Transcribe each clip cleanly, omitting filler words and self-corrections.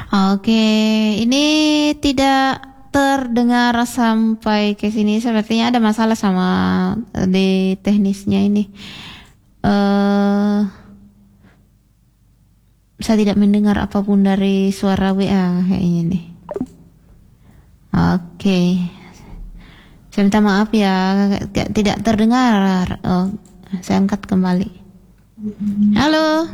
Oke, ini tidak terdengar sampai ke sini. Sepertinya ada masalah sama di teknisnya ini. Saya tidak mendengar apapun dari suara WA kayaknya nih. Oke, saya minta maaf ya, tidak terdengar. Oh, saya angkat kembali. Halo.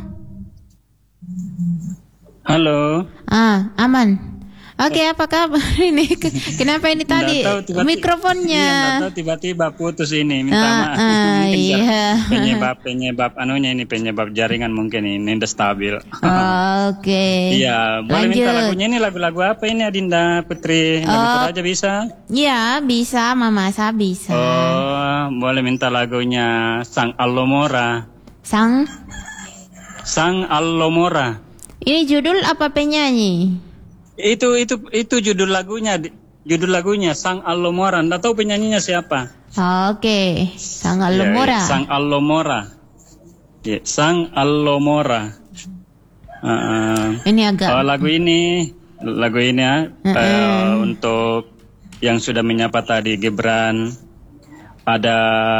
Halo. Aman. Oke, apa kabar ini? Kenapa ini tadi mikrofonnya? Iya, tahu tiba-tiba putus ini. Minta maaf. Mungkin iya. penyebab jaringan mungkin ini udah stabil. Oke. Iya, boleh minta lagunya ini lagu-lagu apa ini Adinda Putri? Lagu aja bisa? Iya, bisa Mama, saya bisa. Oh, boleh minta lagunya Sang Allomora. Sang Allomora. Ini judul apa penyanyi? Itu judul lagunya Sang Allomora. Nggak tahu penyanyinya siapa. Oke, Sang Allomora. Ya, Sang Allomora. Ya, Sang Allomora. Ini agak. Lagu ini ya, untuk yang sudah menyapa tadi Gibran, ada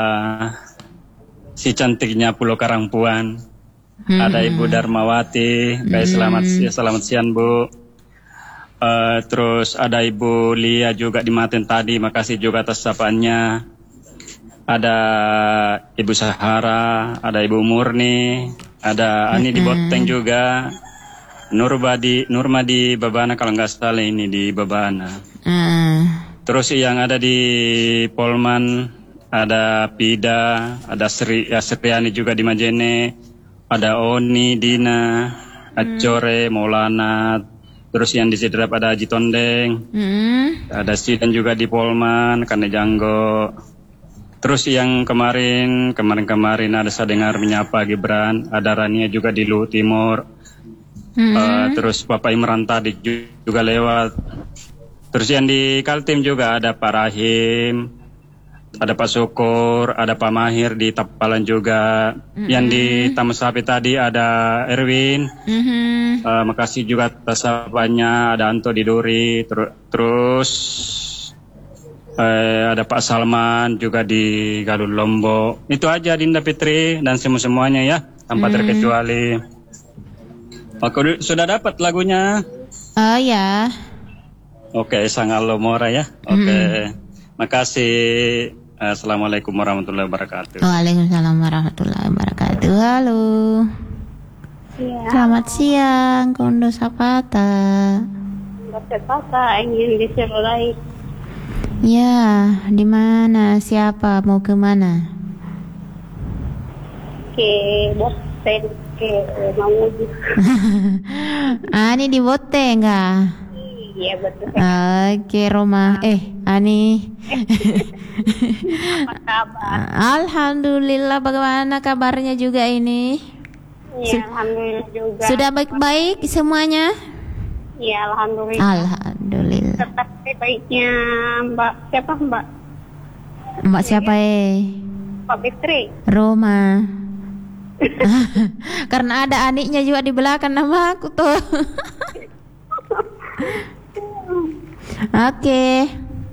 si cantiknya Pulau Karangpuan, ada Ibu Darmawati, selamat siang Bu. Terus ada Ibu Lia juga di Maten tadi, makasih juga atas sapaannya. Ada Ibu Sahara, ada Ibu Murni, ada Ani di Boteng juga, Nurma di Babana kalau nggak salah ini di Babana. Terus yang ada di Polman, ada Pida, ada Sriani juga di Majene, ada Oni, Dina, Acore, Maulana. Terus yang di Sidrap ada Haji Tondeng, ada Sidan juga di Polman, Kane Janggo. Terus yang kemarin ada saya dengar menyapa Gibran, ada Rania juga di Luhut Timur. Terus Bapak Imran tadi juga lewat. Terus yang di Kaltim juga ada Pak Rahim, ada Pak Syukur, ada Pak Mahir di Tapalan juga. Yang di Taman Sapi tadi ada Erwin. Makasih juga atas sahabatnya, ada Anto di Duri, terus ada Pak Salman juga di Galul Lombok. Itu aja Dinda Fitri dan semuanya ya, tanpa terkecuali. Oke, sudah dapat lagunya? Oh ya. Oke, Sang Allomora ya. Oke, makasih. Assalamualaikum warahmatullahi wabarakatuh. Waalaikumsalam warahmatullahi wabarakatuh. Halo. Ya. Selamat siang, Kondo Sapata. Sapata ingin disuruh. Ya, di mana? Siapa? Mau ke mana? Ke Boteng, ke Mamuju. Ani di Boteng enggak? Iya betul. Oke, Roma. Ani. Apa kabar? Alhamdulillah. Bagaimana kabarnya juga ini? Iya, alhamdulillah juga. Sudah baik-baik semuanya? Iya, alhamdulillah. Alhamdulillah. Tetapi baiknya Mbak siapa Mbak? Mbak siapa Mbak Fitri. Roma. Karena ada adiknya juga di belakang nama aku tuh. Oke.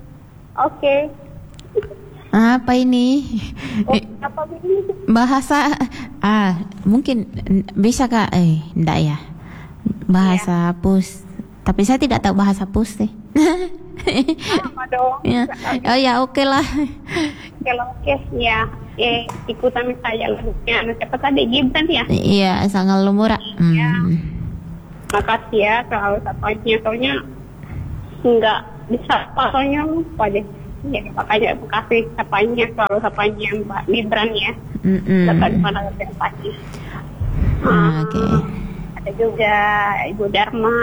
Apa ini? Apa ini? Bahasa mungkin bisa Kak? Enggak ya. Bahasa Pus. Tapi saya tidak tahu bahasa Pus deh. Sama dong. Ya. Oh ya, oke lah. Oke, ya. Ikutan saya lagunya. Siapa tadi Gibran ya? Iya, Sang Allomora. Ya. Makasih ya kalau sapanya, soalnya nggak bisa soalnya lupa deh. Ya, makanya makasih sapanya kalau sapanya Mbak Gibran ya. Dapat mana pagi. Oke. Ada juga Ibu Dharma.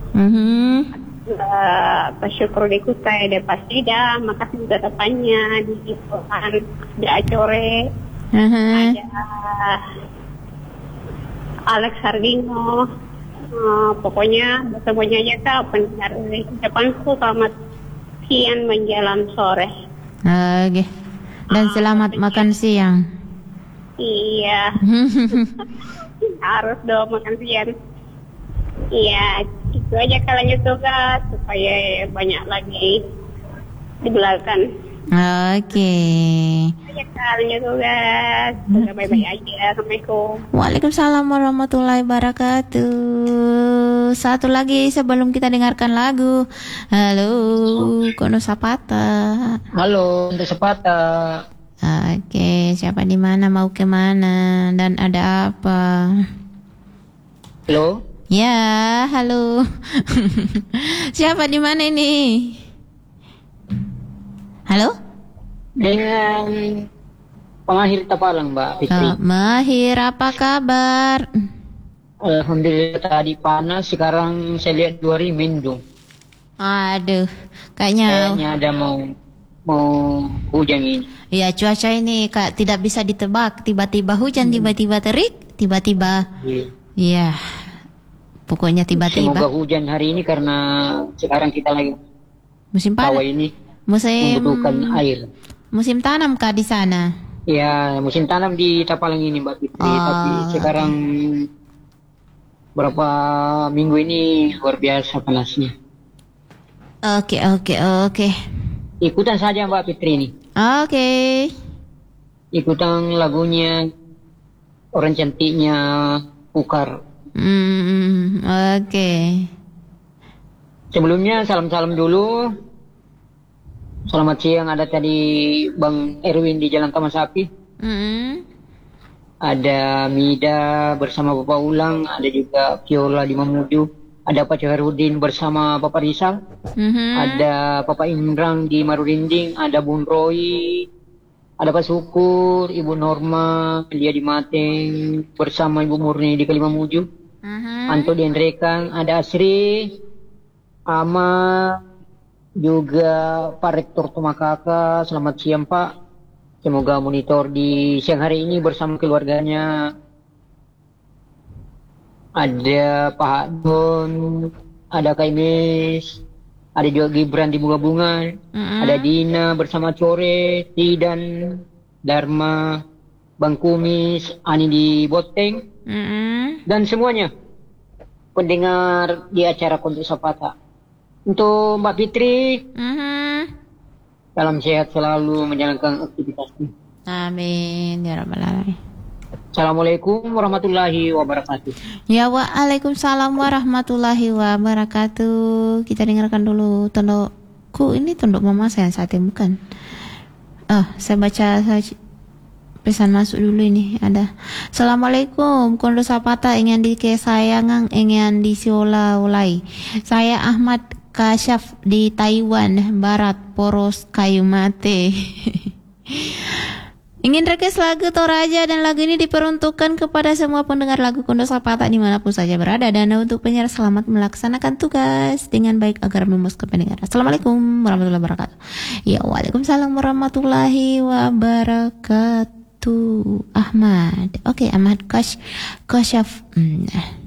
Pak Syukur di Kutai, ada Pak Sida, makasih juga sapanya di Pohan, ada Acore, ada Alex Hardino. Pokoknya semuanya aja Kak, pendengar ucapanku selamat siang menjelang sore. Oke. Dan selamat makan siang. Iya. Harus dong makan siang. Iya, Itu aja kalanya tugas supaya banyak lagi digelarkan. Oke. Aja kalanya tugas. Semoga baik-baik aja. Assalamualaikum. Waalaikumsalam warahmatullahi wabarakatuh. Satu lagi sebelum kita dengarkan lagu. Halo, Kono Sapata. Halo, untuk Sepata. Oke, siapa di mana, mau kemana, dan ada apa? Halo. Ya, halo. Siapa di mana ini? Halo? Dengan Pemahir Tapalang, Mbak Fitri. Mahir, apa kabar? Alhamdulillah tadi panas, sekarang saya lihat 2 hari mendung. Aduh, kayaknya Kayaknya ada mau hujan ini. ya cuaca ini Kak tidak bisa ditebak. Tiba-tiba hujan, tiba-tiba terik, tiba-tiba ya. Pokoknya Semoga tiba-tiba. hujan hari ini karena sekarang kita lagi Musim bawah panas. ini Musim membutuhkan air. musim tanam Kak di sana. Ya, musim tanam di Tapalang ini, Mbak Fitri. Tapi sekarang berapa minggu ini luar biasa panasnya. Oke. Ikutan saja Mbak Fitri ini. Oke. Ikutan lagunya orang cantiknya Ukar. Oke. Sebelumnya salam-salam dulu. Selamat siang, ada tadi Bang Erwin di Jalan Taman Sapi. Ada Mida bersama Bapak Ulang, ada juga Viola di Mamuju, ada Pak Jaharudin bersama Bapak Rizal, ada Bapak Imran di Marurinding, ada Bun Roy, ada Pak Syukur, Ibu Norma, dia di Mateng bersama Ibu Murni di Kalimamuju, Anto di Andrekan, ada Asri, Ama, juga Pak Rektor Tumakaka. Selamat siang Pak. Semoga monitor di siang hari ini bersama keluarganya. Ada Pak Don, ada Kaimis, ada juga Gibran di Bunga-Bunga, ada Dina bersama Core, Tidan, Dharma, Bang Kumis, Ani di Boteng, dan semuanya pendengar di acara Kontuk Sapata. Untuk Mbak Fitri, salam sehat selalu menjalankan aktivitasnya. Amin ya rabbal alamin. Assalamualaikum warahmatullahi wabarakatuh. Ya, waalaikumsalam warahmatullahi wabarakatuh. Kita dengarkan dulu tundukku, ini tunduk mama saya saat ini bukan. Saya baca pesan masuk dulu ini ada. Assalamualaikum, Kondo Sapata ingin di kesayangan ingin di siola ulai. Saya Ahmad Kasyaf di Taiwan Barat, Poros Kayu Mate. Ingin request lagu Toraja, dan lagu ini diperuntukkan kepada semua pendengar lagu Kondo Sapata dimanapun saja berada, dan untuk penyiar selamat melaksanakan tugas dengan baik agar memuaskan pendengar. Assalamualaikum warahmatullahi wabarakatuh. Ya, waalaikumsalam warahmatullahi wabarakatuh. Ahmad. Oke, Ahmad Kasyaf.